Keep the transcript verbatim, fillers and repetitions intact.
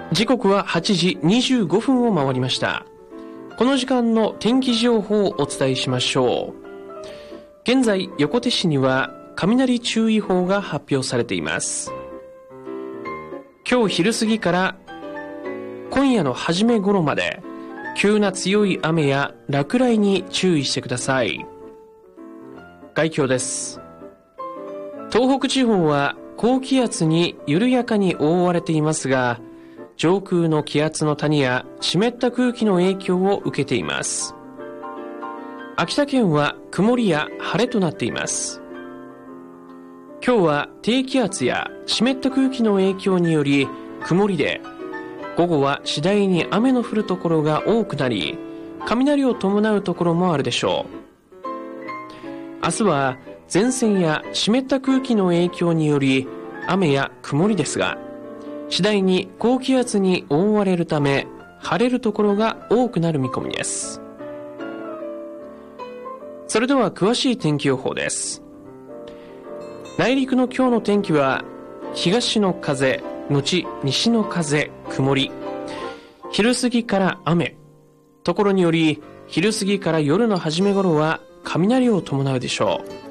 時刻ははちじにじゅうごふんを回りました。この時間の天気情報をお伝えしましょう。現在、横手市には雷注意報が発表されています。今日昼過ぎから今夜の初め頃まで急な強い雨や落雷に注意してください。概況です。東北地方は高気圧に緩やかに覆われていますが、上空の気圧の谷や湿った空気の影響を受けています。秋田県は曇りや晴れとなっています。今日は低気圧や湿った空気の影響により曇りで、午後は次第に雨の降るところが多くなり、雷を伴うところもあるでしょう。明日は前線や湿った空気の影響により雨や曇りですが、次第に高気圧に覆われるため晴れるところが多くなる見込みです。それでは詳しい天気予報です。内陸の今日の天気は東の風後西の風曇り、昼過ぎから雨、ところにより昼過ぎから夜の初め頃は雷を伴うでしょう。